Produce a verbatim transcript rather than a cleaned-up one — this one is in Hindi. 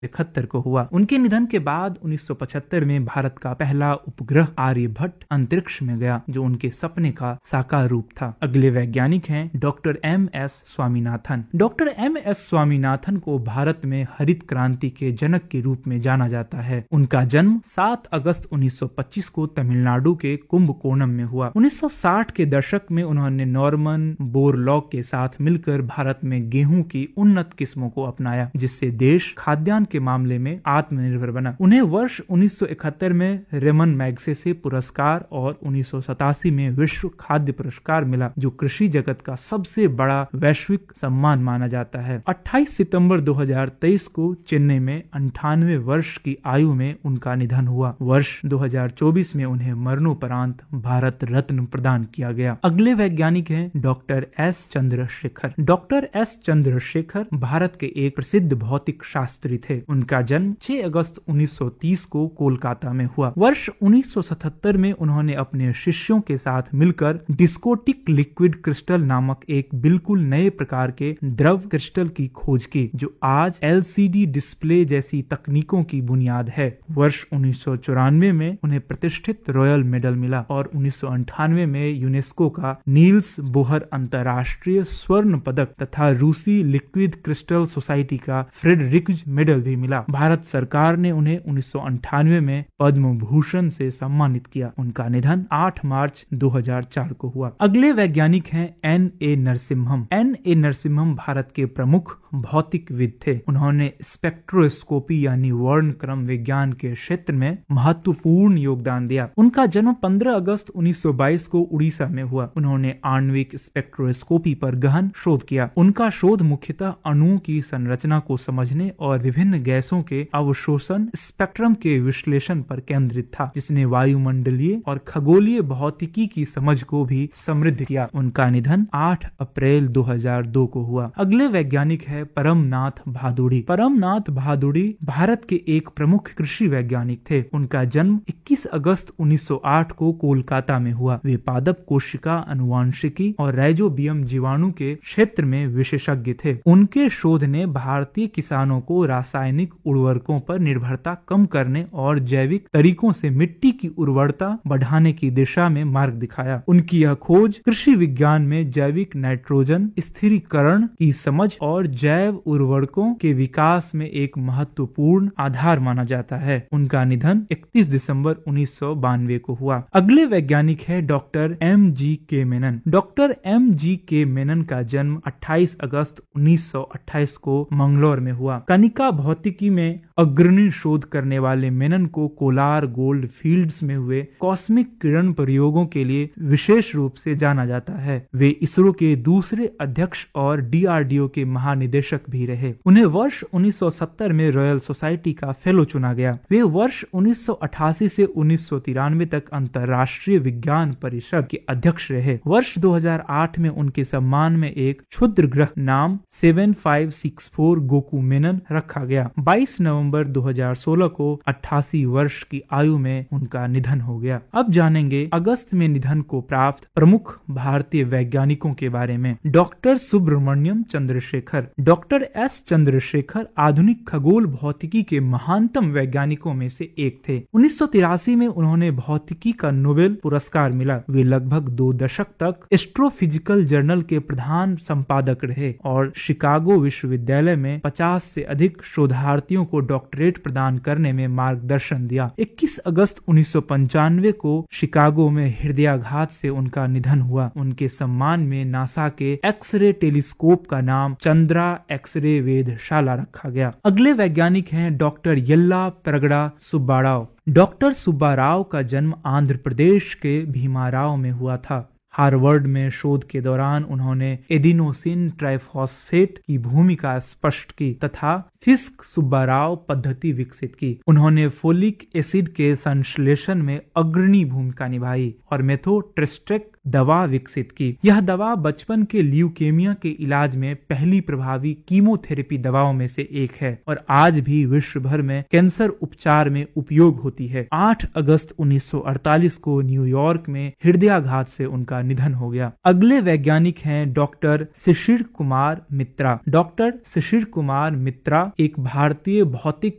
इकहत्तर को हुआ। उनके निधन के बाद उन्नीस सौ पचहत्तर में भारत का पहला उपग्रह आर्यभट्ट अंतरिक्ष में गया, जो उनके सपने का साकार रूप था। अगले वैज्ञानिक हैं doctor M S Swaminathan. Doctor M S Swaminathan को भारत में हरित क्रांति के जनक के रूप में जाना जाता है। उनका जन्म सात अगस्त उन्नीस सौ पच्चीस को तमिलनाडु के कुंभकोणम में हुआ। उन्नीस सौ साठ के दशक में उन्होंने नॉर्मन बोरलॉग के साथ मिलकर भारत में गेहूं की उन्नत किस्मों को अपनाया, जिससे देश खाद्यान्न के मामले में आत्मनिर्भर बना। उन्हें वर्ष उन्नीस सौ इकहत्तर में रेमन मैग्सेसे पुरस्कार और उन्नीस सौ सतासी में विश्व खाद्य पुरस्कार मिला, जो कृषि जगत का सबसे बड़ा वैश्विक सम्मान माना जाता है। अट्ठाईस सितंबर दो हज़ार तेईस को चेन्नई में अंठानवे वर्ष की आयु में उनका निधन हुआ। वर्ष दो हज़ार चौबीस में उन्हें मरणोपरांत भारत रत्न प्रदान किया गया। अगले वैज्ञानिक हैं doctor S Chandrashekhar. Doctor S Chandrashekhar Bharat के एक प्रसिद्ध भौतिक शास्त्री थे। उनका जन्म छह अगस्त उन्नीस सौ तीस को कोलकाता में हुआ। वर्ष उन्नीस सौ सतहत्तर में उन्होंने अपने शिष्यों के साथ मिलकर डिस्कोटिक लिक्विड क्रिस्टल नामक एक बिल्कुल नए प्रकार के द्रव क्रिस्टल की खोज की, जो आज एलसीडी डिस्प्ले जैसी तकनीकों की बुनियाद है। वर्ष उन्नीस सौ चौरानवे में उन्हें प्रतिष्ठित रॉयल मेडल मिला और उन्नीस सौ अंठानवे में यूनेस्को का नील्स बोहर अंतर्राष्ट्रीय स्वर्ण पदक तथा रूसी लिक्विड क्रिस्टल सोसाइटी का फ्रेडरिक्स मेडल भी मिला। भारत सरकार ने उन्हें उन्नीस सौ अंठानवे में पद्म भूषण से सम्मानित किया। उनका निधन आठ मार्च दो हज़ार चार को हुआ। अगले वैज्ञानिक हैं N A Narasimham. N A Narasimham Bharat के प्रमुख भौतिकविद थे। उन्होंने स्पेक्ट्रोस्कोपी यानी वर्णक्रम विज्ञान के क्षेत्र में महत्वपूर्ण योगदान दिया। उनका जन्म पंद्रह अगस्त उन्नीस सौ बाईस को उड़ीसा में हुआ। उन्होंने आणविक स्पेक्ट्रोस्कोपी पर गहन शोध किया। उनका शोध मुख्यतः अणुओं की संरचना को समझने और विभिन्न गैसों के अवशोषण स्पेक्ट्रम के विश्लेषण पर केंद्रित था, जिसने वायुमंडलीय और खगोलीय भौतिकी की समझ को भी समृद्ध किया। उनका निधन आठ अप्रैल दो हज़ार दो को हुआ। अगले वैज्ञानिक है परमनाथ भादुड़ी। परमनाथ भादुड़ी भारत के एक प्रमुख कृषि वैज्ञानिक थे। उनका जन्म इक्कीस अगस्त उन्नीस सौ आठ को कोलकाता में हुआ। वे पादप कोशिका अनुवांशिकी और राइजोबियम जीवाणु के क्षेत्र में विशेषज्ञ थे। उनके शोध ने भारतीय किसानों को रासायनिक उर्वरकों पर निर्भरता कम करने और जैविक तरीकों से मिट्टी की उर्वरता बढ़ाने की दिशा में मार्ग दिखाया। उनकी यह खोज कृषि विज्ञान में जैविक नाइट्रोजन स्थिरीकरण की समझ और जैव उर्वरकों के विकास में एक महत्वपूर्ण आधार माना जाता है। उनका निधन इकतीस दिसंबर उन्नीस सौ बानवे को हुआ। अगले वैज्ञानिक है डॉक्टर एम जी के मेनन। डॉक्टर एम जी के मेनन का जन्म अट्ठाईस अगस्त उन्नीस सौ अट्ठाईस को मंगलौर में हुआ। कनिका भौतिकी में अग्रणी शोध करने वाले मेनन को कोलार गोल्ड फील्ड्स में हुए कॉस्मिक किरण प्रयोगों के लिए विशेष रूप से जाना जाता है। वे इसरो के दूसरे अध्यक्ष और डी आर डी ओ के महानिदेशक भी रहे। उन्हें वर्ष उन्नीस सौ सत्तर में रॉयल सोसाइटी का फेलो चुना गया। वे वर्ष उन्नीस सौ अठासी से उन्नीस सौ तिरानवे तक अंतर्राष्ट्रीय विज्ञान परिषद के अध्यक्ष रहे। वर्ष दो हज़ार आठ में उनके सम्मान में एक क्षुद्र ग्रह नाम seven five six four Goku Menon रखा गया। बाईस नवंबर दो हज़ार सोलह को अट्ठासी वर्ष की आयु में उनका निधन हो गया। अब जानेंगे अगस्त में निधन को प्राप्त प्रमुख भारतीय वैज्ञानिकों के बारे में। Doctor Subramaniam Chandrashekhar. Doctor S Chandrashekhar आधुनिक खगोल भौतिकी के महानतम वैज्ञानिकों में से एक थे। उन्नीस सौ तिरासी में उन्होंने भौतिकी का नोबेल पुरस्कार मिला। वे लगभग दो दशक तक एस्ट्रोफिजिकल जर्नल के प्रधान संपादक रहे और शिकागो विश्वविद्यालय में पचास से अधिक शोधार्थियों को डॉक्टरेट प्रदान करने में मार्गदर्शन दिया। इक्कीस अगस्त उन्नीस सौ पंचानवे को शिकागो में हृदयाघात से उनका निधन हुआ। उनके सम्मान में नासा के एक्सरे टेलीस्कोप का नाम चंद्रा एक्सरे वेधशाला रखा गया। अगले वैज्ञानिक हैं doctor Yalla प्रगड़ा Subbarao. Doctor Subbarao का जन्म आंध्र प्रदेश के भीमाराव में हुआ था। हार्वर्ड में शोध के दौरान उन्होंने एडिनोसिन ट्राइफॉस्फेट की भूमिका स्पष्ट की तथा फिस्क सुब्बाराव पद्धति विकसित की। उन्होंने फोलिक एसिड के संश्लेषण में अग्रणी भूमिका निभाई और मेथोट्रेस्टेट दवा विकसित की। यह दवा बचपन के ल्यूकेमिया के इलाज में पहली प्रभावी कीमोथेरेपी दवाओं में से एक है और आज भी विश्व भर में कैंसर उपचार में उपयोग होती है। आठ अगस्त उन्नीस सौ अड़तालीस को न्यूयॉर्क में हृदयाघात से उनका निधन हो गया। अगले वैज्ञानिक हैं डॉक्टर शिशिर कुमार मित्रा। डॉक्टर शिशिर कुमार मित्रा एक भारतीय भौतिक